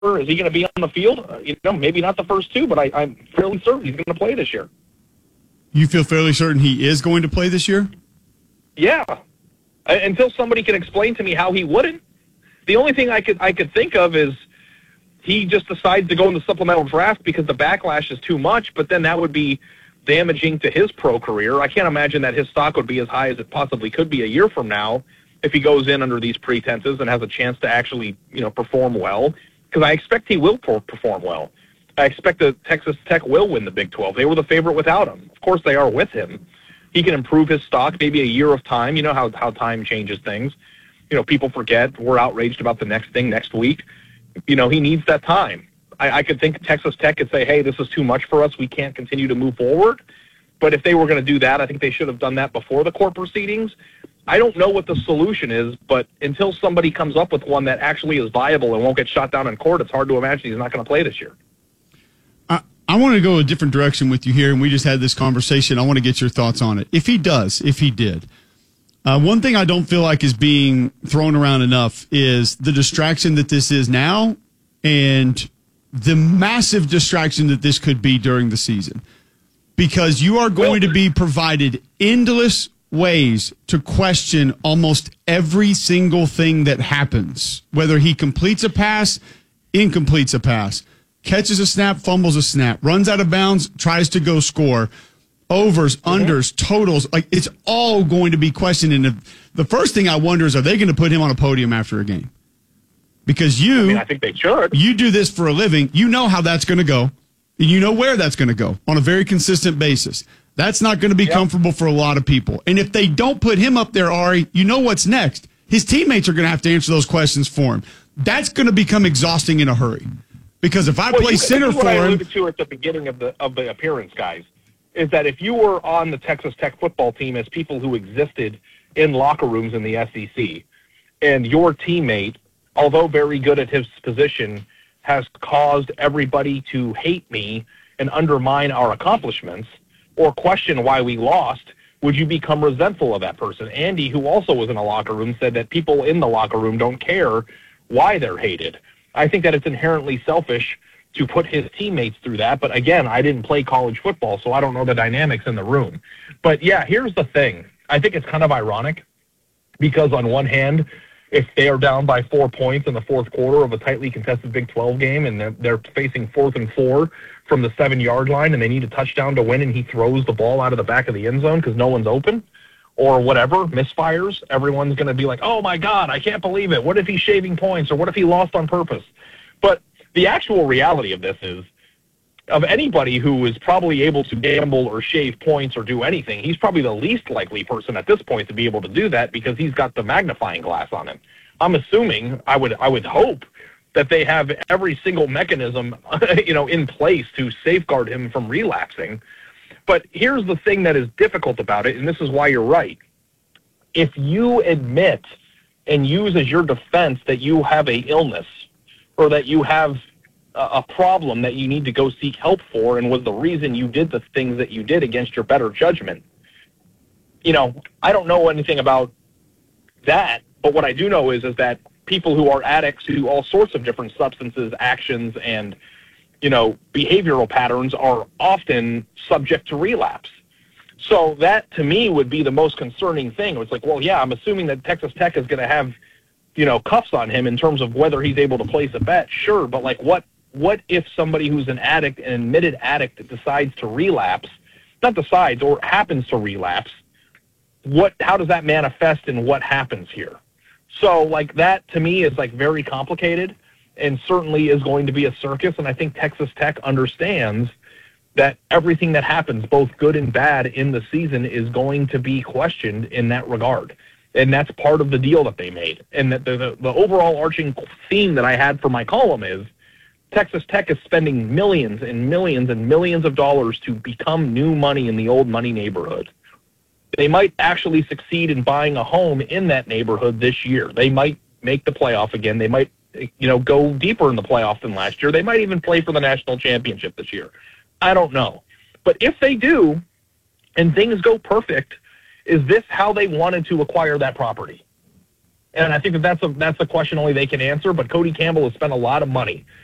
Is he going to be on the field? Maybe not the first two, but I'm fairly certain he's going to play this year. You feel fairly certain he is going to play this year? Yeah. Until somebody can explain to me how he wouldn't. The only thing I could think of is he just decides to go in the supplemental draft because the backlash is too much, but then that would be damaging to his pro career. I can't imagine that his stock would be as high as it possibly could be a year from now if he goes in under these pretenses and has a chance to actually, perform well, because I expect he will perform well. I expect that Texas Tech will win the Big 12. They were the favorite without him. Of course they are with him. He can improve his stock, maybe a year of time. You know how time changes things. People forget. We're outraged about the next thing next week. He needs that time. I could think Texas Tech could say, hey, this is too much for us. We can't continue to move forward. But if they were going to do that, I think they should have done that before the court proceedings. I don't know what the solution is, but until somebody comes up with one that actually is viable and won't get shot down in court, it's hard to imagine he's not going to play this year. I want to go a different direction with you here, and we just had this conversation. I want to get your thoughts on it. If he did, one thing I don't feel like is being thrown around enough is the distraction that this is now and the massive distraction that this could be during the season. Because you are going to be provided endless ways to question almost every single thing that happens, whether he completes a pass, incompletes a pass, catches a snap, fumbles a snap, runs out of bounds, tries to go score, overs, unders, totals. Like, it's all going to be questioned. And the first thing I wonder is, are they going to put him on a podium after a game? Because I think they should. You do this for a living. You know how that's going to go. And you know where that's going to go on a very consistent basis. That's not going to be comfortable for a lot of people. And if they don't put him up there, Ari, you know what's next. His teammates are going to have to answer those questions for him. That's going to become exhausting in a hurry. Because if I play center for him... What I alluded to at the beginning of the appearance, guys, is that if you were on the Texas Tech football team as people who existed in locker rooms in the SEC, and your teammate, although very good at his position, has caused everybody to hate me and undermine our accomplishments or question why we lost, would you become resentful of that person? Andy, who also was in a locker room, said that people in the locker room don't care why they're hated. I think that it's inherently selfish to put his teammates through that. But again, I didn't play college football, so I don't know the dynamics in the room. But yeah, here's the thing. I think it's kind of ironic because on one hand, if they are down by 4 points in the fourth quarter of a tightly contested Big 12 game and they're facing 4th and 4 from the 7-yard line and they need a touchdown to win and he throws the ball out of the back of the end zone because no one's open or whatever, misfires, everyone's going to be like, oh my God, I can't believe it. What if he's shaving points or what if he lost on purpose? But the actual reality of this is, of anybody who is probably able to gamble or shave points or do anything, he's probably the least likely person at this point to be able to do that because he's got the magnifying glass on him. I'm assuming, I would hope that they have every single mechanism, in place to safeguard him from relapsing. But here's the thing that is difficult about it, and this is why you're right. If you admit and use as your defense that you have a illness or that you have a problem that you need to go seek help for and was the reason you did the things that you did against your better judgment. I don't know anything about that, but what I do know is that people who are addicts to all sorts of different substances, actions, and, behavioral patterns are often subject to relapse. So that, to me, would be the most concerning thing. It's like, well, yeah, I'm assuming that Texas Tech is going to have, cuffs on him in terms of whether he's able to place a bet. Sure, but what if somebody who's an addict, an admitted addict, decides to relapse, not decides or happens to relapse, how does that manifest and what happens here? So that to me is very complicated and certainly is going to be a circus. And I think Texas Tech understands that everything that happens, both good and bad in the season, is going to be questioned in that regard. And that's part of the deal that they made. And that the overall arching theme that I had for my column is Texas Tech is spending millions and millions and millions of dollars to become new money in the old money neighborhood. They might actually succeed in buying a home in that neighborhood this year. They might make the playoff again. They might, go deeper in the playoff than last year. They might even play for the national championship this year. I don't know. But if they do, and things go perfect, is this how they wanted to acquire that property? And I think that's a question only they can answer, but Cody Campbell has spent a lot of money